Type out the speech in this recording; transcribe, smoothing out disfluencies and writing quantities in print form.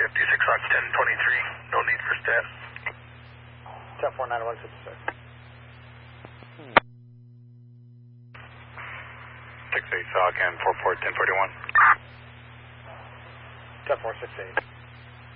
56 Hawk 1023, no need for stat. Jet 49166. 68 Falcon 44 1041. Jet 468.